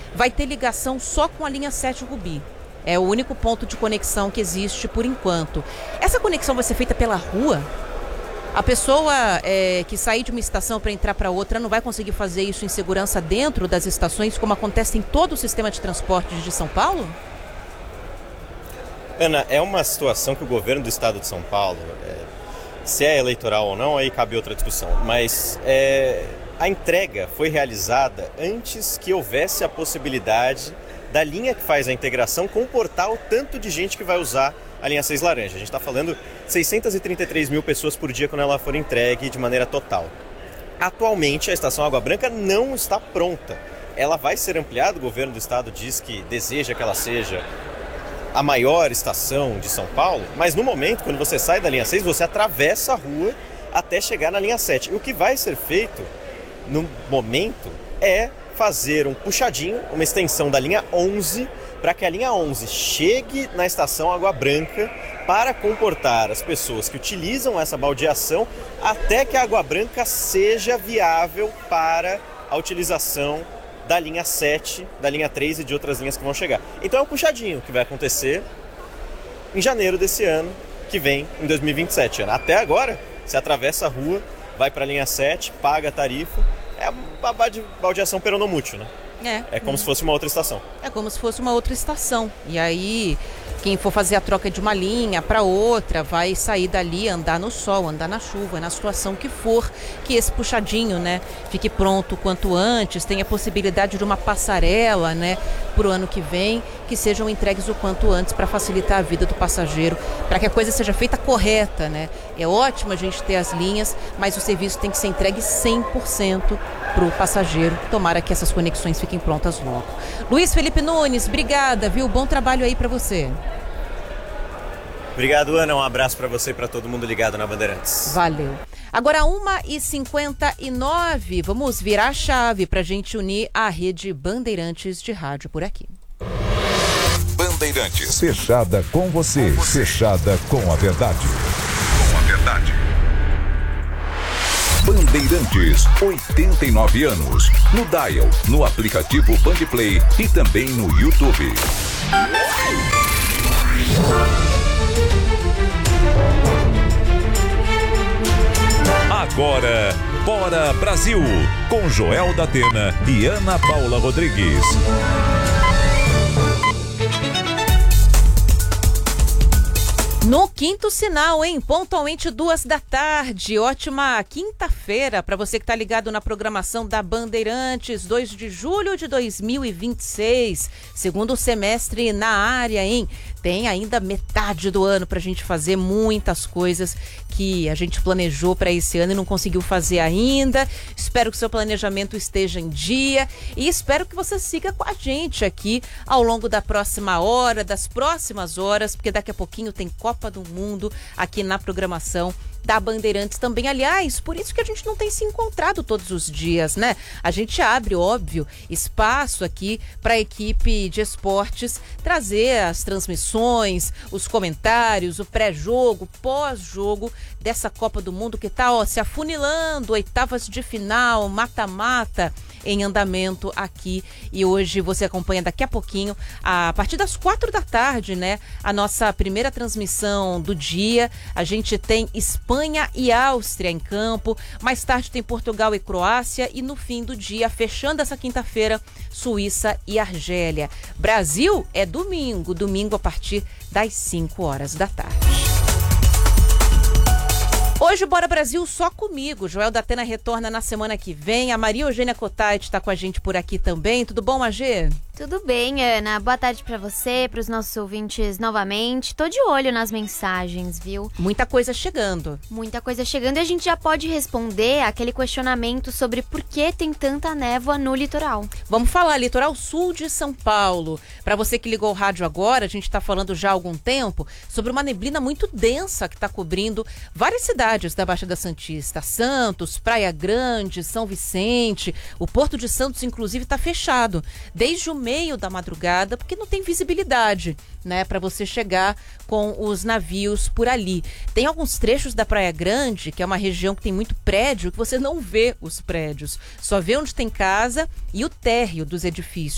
vai ter ligação só com a linha 7 Rubi. É o único ponto de conexão que existe por enquanto. Essa conexão vai ser feita pela rua? A pessoa que sair de uma estação para entrar para outra não vai conseguir fazer isso em segurança dentro das estações, como acontece em todo o sistema de transportes de São Paulo? Ana, é uma situação que o governo do estado de São Paulo, se é eleitoral ou não, aí cabe outra discussão, mas a entrega foi realizada antes que houvesse a possibilidade da linha que faz a integração comportar o tanto de gente que vai usar a linha 6 laranja. A gente está falando 633 mil pessoas por dia quando ela for entregue de maneira total. Atualmente, a estação Água Branca não está pronta. Ela vai ser ampliada, o governo do estado diz que deseja que ela seja a maior estação de São Paulo, mas no momento, quando você sai da linha 6, você atravessa a rua até chegar na linha 7. E o que vai ser feito, no momento, é fazer um puxadinho, uma extensão da linha 11, para que a linha 11 chegue na estação Água Branca para comportar as pessoas que utilizam essa baldeação até que a Água Branca seja viável para a utilização da linha 7, da linha 3 e de outras linhas que vão chegar. Então é um puxadinho que vai acontecer em janeiro desse ano, que vem em 2027. Até agora, você atravessa a rua, vai para a linha 7, paga a tarifa, é uma baldeação peronomútil, né? É como se fosse uma outra estação. É como se fosse uma outra estação. E aí, quem for fazer a troca de uma linha para outra, vai sair dali, andar no sol, andar na chuva, na situação que for, que esse puxadinho, né, fique pronto quanto antes, tenha possibilidade de uma passarela, né, para o ano que vem, que sejam entregues o quanto antes para facilitar a vida do passageiro, para que a coisa seja feita correta, né? É ótimo a gente ter as linhas, mas o serviço tem que ser entregue 100% para o passageiro. Tomara que essas conexões fiquem prontas logo. Luiz Felipe Nunes, obrigada, viu? Bom trabalho aí para você. Obrigado, Ana. Um abraço para você e para todo mundo ligado na Bandeirantes. Valeu. Agora 1h59, vamos virar a chave para a gente unir a rede Bandeirantes de rádio por aqui. Bandeirantes. Fechada com você. Fechada com a verdade. Com a verdade. Bandeirantes, 89 anos. No dial, no aplicativo Bandplay e também no YouTube. Agora, Bora Brasil, com Joel da Atena e Ana Paula Rodrigues. No quinto sinal, hein? Pontualmente 14h. Ótima quinta-feira para você que está ligado na programação da Bandeirantes, 2 de julho de 2026. Segundo semestre na área, hein? Tem ainda metade do ano para a gente fazer muitas coisas que a gente planejou para esse ano e não conseguiu fazer ainda. Espero que o seu planejamento esteja em dia e espero que você siga com a gente aqui ao longo da próxima hora, das próximas horas, porque daqui a pouquinho tem Copa do Mundo aqui na programação da Bandeirantes também. Aliás, por isso que a gente não tem se encontrado todos os dias, né? A gente abre, óbvio, espaço aqui para a equipe de esportes trazer as transmissões, os comentários, o pré-jogo, pós-jogo dessa Copa do Mundo que tá, se afunilando, oitavas de final, mata-mata em andamento aqui. E hoje você acompanha daqui a pouquinho, a partir das 4h, né? A nossa primeira transmissão do dia. A gente tem Espanha e Áustria em campo. Mais tarde tem Portugal e Croácia. E no fim do dia, fechando essa quinta-feira, Suíça e Argélia. Brasil é domingo a partir das 5h. Hoje, Bora Brasil, só comigo. Joel da Atena retorna na semana que vem. A Maria Eugênia Cottait está com a gente por aqui também. Tudo bom, Magê? Tudo bem, Ana. Boa tarde pra você, pros nossos ouvintes novamente. Tô de olho nas mensagens, viu? Muita coisa chegando. Muita coisa chegando e a gente já pode responder aquele questionamento sobre por que tem tanta névoa no litoral. Vamos falar, litoral sul de São Paulo. Pra você que ligou o rádio agora, a gente tá falando já há algum tempo sobre uma neblina muito densa que tá cobrindo várias cidades da Baixada Santista. Santos, Praia Grande, São Vicente. O Porto de Santos, inclusive, tá fechado desde o meio da madrugada, porque não tem visibilidade, né, para você chegar com os navios por ali. Tem alguns trechos da Praia Grande, que é uma região que tem muito prédio, que você não vê os prédios, só vê onde tem casa e o térreo dos edifícios.